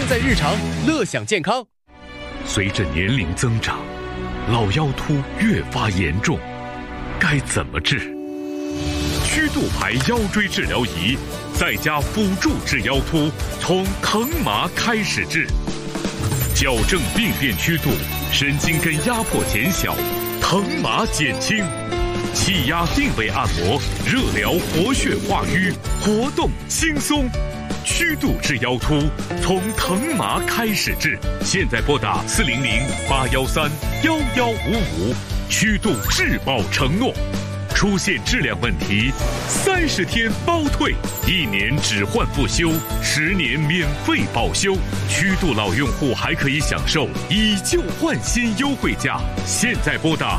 在日常，乐享健康。 随着年龄增长，老腰突越发严重，该怎么治？曲度牌腰椎治疗仪在家辅助治腰突，从疼麻开始治，矫正病变曲度，神经根压迫减小，疼麻减轻，气压定位按摩，热疗活血化瘀，活动轻松。曲度治腰突，从疼麻开始治。现在拨打400-813-1155，曲度质保承诺。出现质量问题，30天包退，1年只换不修，10年免费保修。曲度老用户还可以享受以旧换新优惠价。现在拨打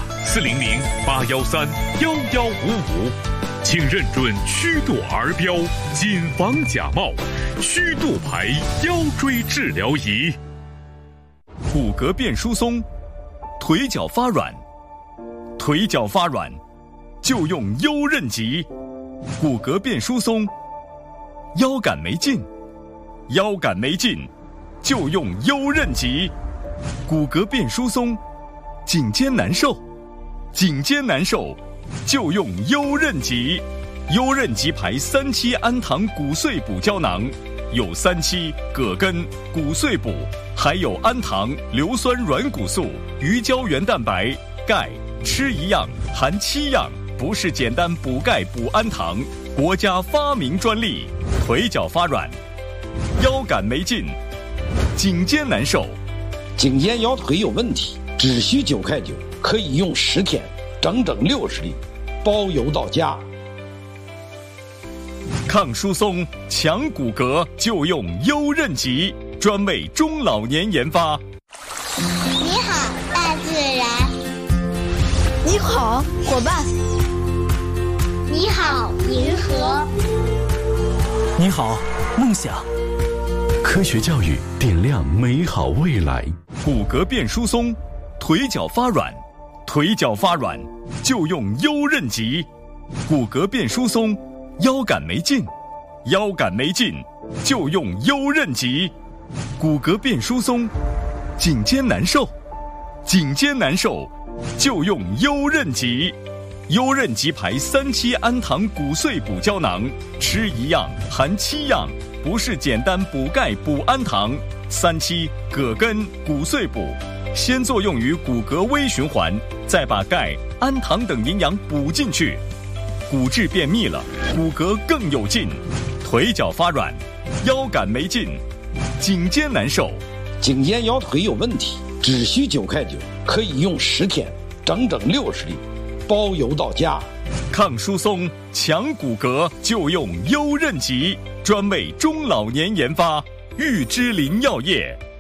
400-813-1155，请认准曲度儿标，谨防假冒。曲度牌腰椎治疗仪。 骨骼变疏松，腿脚发软，腿脚发软就用优韧极。骨骼变疏松，腰杆没劲，腰杆没劲就用优韧极。骨骼变疏松，颈肩难受，颈肩难受就用优韧极。优韧极牌3期氨糖骨碎补胶囊，有3期、葛根、骨碎补，还有氨糖、硫酸软骨素、鱼胶原蛋白、钙，吃一样含7样，不是简单补钙补氨糖，国家发明专利。腿脚发软，腰杆没劲，颈肩难受， 颈肩腰腿有问题，只需9块9，可以用10天，整整60粒，包邮到家。 抗疏松、强骨骼就用优韧极，专为中老年研发。 你好，大自然。 你好，伙伴。 你好，银河。 你好，梦想。 科学教育点亮美好未来。 骨骼变疏松，腿脚发软，腿脚发软就用优韧极。骨骼变疏松，腰杆没劲，腰杆没劲就用优韧极。骨骼变疏松，颈肩难受，颈肩难受就用优韧极。优韧极牌3期氨糖骨碎补胶囊，吃一样含7样，不是简单补钙补氨糖。3期、葛根、骨碎补，先作用于骨骼微循环，再把钙、氨糖等营养补进去，骨质变密了，骨骼更有劲。腿脚发软，腰杆没劲，颈肩难受， 颈肩腰腿有问题，只需9块9，可以用10天，整整60粒，包邮到家。 抗疏松、强骨骼就用优韧极，专为中老年研发。玉芝林药业。